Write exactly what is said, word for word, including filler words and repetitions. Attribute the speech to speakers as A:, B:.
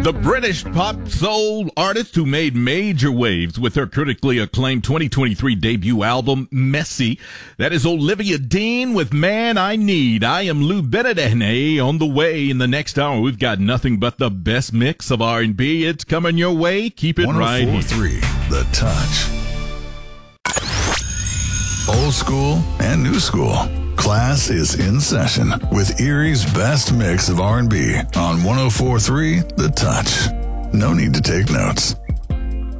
A: The British pop soul artist who made major waves with her critically acclaimed twenty twenty-three debut album, Messy. That is Olivia Dean with Man I Need. I am Lou Benedene. On the way in the next hour, we've got nothing but the best mix of R and B. It's coming your way. Keep it right here.
B: one oh four point three The Touch. Old school and new school. Class is in session with Erie's best mix of R and B on one oh four point three The Touch. No need to take notes.